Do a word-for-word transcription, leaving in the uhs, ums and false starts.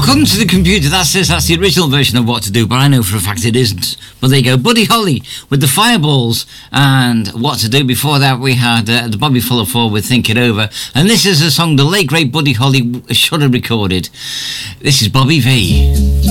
According to the computer, that says that's the original version of What to Do, but I know for a fact it isn't. But there you go, Buddy Holly with the Fireballs, and What to Do. Before that, we had uh, the Bobby Fuller Four with Think It Over, and this is a song the late great Buddy Holly should have recorded. This is Bobby V.